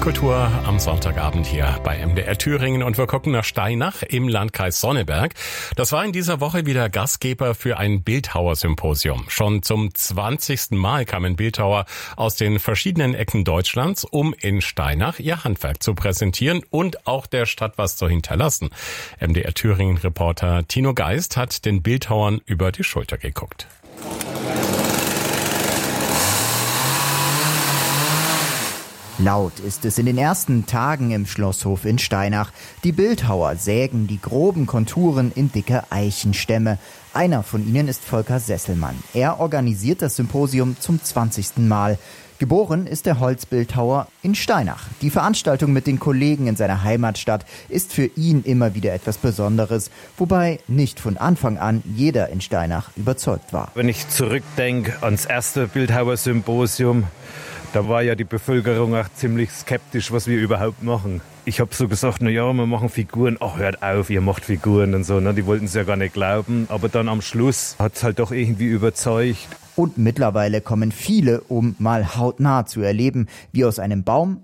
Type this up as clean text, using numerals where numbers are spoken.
Kultur am Sonntagabend hier bei MDR Thüringen und wir gucken nach Steinach im Landkreis Sonneberg. Das war in dieser Woche wieder Gastgeber für ein Bildhauersymposium. Schon zum 20. Mal kamen Bildhauer aus den verschiedenen Ecken Deutschlands, um in Steinach ihr Handwerk zu präsentieren und auch der Stadt was zu hinterlassen. MDR Thüringen-Reporter Tino Geist hat den Bildhauern über die Schulter geguckt. Laut ist es in den ersten Tagen im Schlosshof in Steinach. Die Bildhauer sägen die groben Konturen in dicke Eichenstämme. Einer von ihnen ist Volker Sesselmann. Er organisiert das Symposium zum 20. Mal. Geboren ist der Holzbildhauer in Steinach. Die Veranstaltung mit den Kollegen in seiner Heimatstadt ist für ihn immer wieder etwas Besonderes, wobei nicht von Anfang an jeder in Steinach überzeugt war. Wenn ich zurückdenke ans erste Bildhauersymposium, da war ja die Bevölkerung auch ziemlich skeptisch, was wir überhaupt machen. Ich habe so gesagt, na ja, wir machen Figuren. Ach, hört auf, ihr macht Figuren und so. Ne? Die wollten es ja gar nicht glauben. Aber dann am Schluss hat es halt doch irgendwie überzeugt. Und mittlerweile kommen viele, um mal hautnah zu erleben, wie aus einem Baum